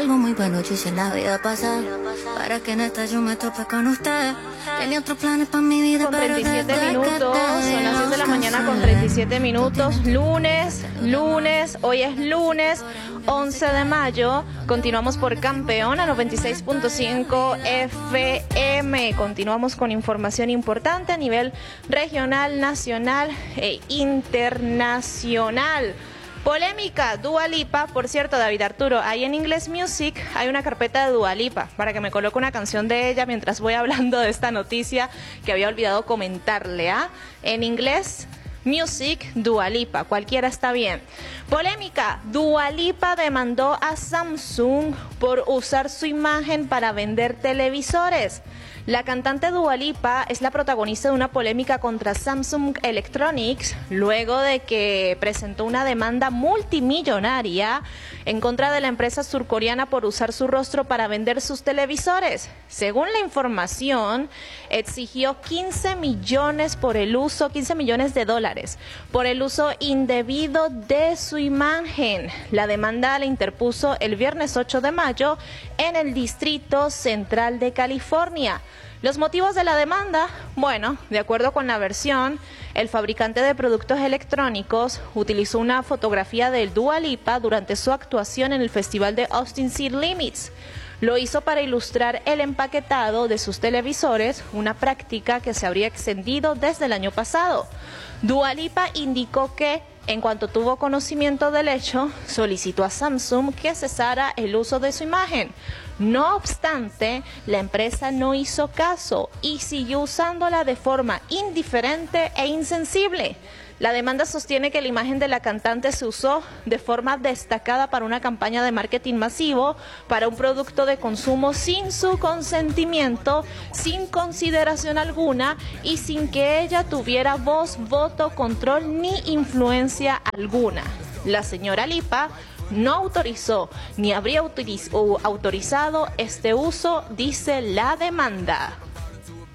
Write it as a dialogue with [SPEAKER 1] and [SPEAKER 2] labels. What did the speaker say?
[SPEAKER 1] algo muy bueno yo hice en la vida pasada. Para que en esta yo me tope con usted. Tenía otros planes para mi vida,
[SPEAKER 2] con
[SPEAKER 1] pero
[SPEAKER 2] 37
[SPEAKER 1] desde
[SPEAKER 2] minutos,
[SPEAKER 1] que
[SPEAKER 2] son las 10 de la mañana con 37 minutos, lunes, hoy es lunes 11 de mayo, continuamos por Campeón a 96.5 FM, continuamos con información importante a nivel regional, nacional e internacional. Polémica, Dua Lipa, por cierto, David Arturo, ahí en Inglés Music hay una carpeta de Dua Lipa, para que me coloque una canción de ella mientras voy hablando de esta noticia que había olvidado comentarle, ¿ah? En Inglés Music, Dua Lipa, cualquiera está bien. Polémica, Dua Lipa demandó a Samsung por usar su imagen para vender televisores. La cantante Dua Lipa es la protagonista de una polémica contra Samsung Electronics luego de que presentó una demanda multimillonaria en contra de la empresa surcoreana por usar su rostro para vender sus televisores. Según la información, exigió 15 millones de dólares por el uso indebido de su imagen. La demanda la interpuso el viernes 8 de mayo en el Distrito Central de California. Los motivos de la demanda, bueno, de acuerdo con la versión, el fabricante de productos electrónicos utilizó una fotografía de Dua Lipa durante su actuación en el festival de Austin City Limits. Lo hizo para ilustrar el empaquetado de sus televisores, una práctica que se habría extendido desde el año pasado. Dua Lipa indicó que, en cuanto tuvo conocimiento del hecho, solicitó a Samsung que cesara el uso de su imagen. No obstante, la empresa no hizo caso y siguió usándola de forma indiferente e insensible. La demanda sostiene que la imagen de la cantante se usó de forma destacada para una campaña de marketing masivo para un producto de consumo sin su consentimiento, sin consideración alguna y sin que ella tuviera voz, voto, control ni influencia alguna. La señora Lipa no autorizó ni habría autorizado este uso, dice la demanda.